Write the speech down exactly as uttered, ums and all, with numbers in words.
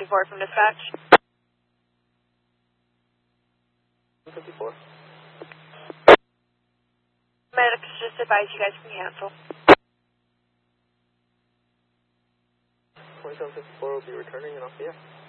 fifty-four from dispatch. fifty-four. Medics just advise you guys can cancel. twenty-seven fifty-four will be returning in off the air.